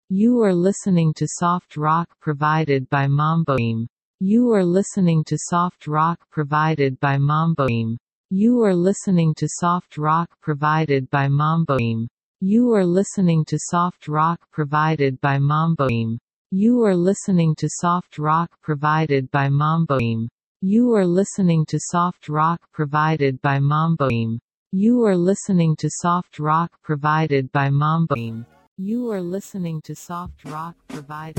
You are listening to soft rock provided by Mamboim. You are listening to soft rock provided by Mamboim. You are listening to soft rock provided by Mamboim. You are listening to soft rock provided by Mamboim. You are listening to soft rock provided by Mamboim. You are listening to soft rock provided by Mamboim. You are listening to soft rock provided by Mamboim. You are listening to soft rock provided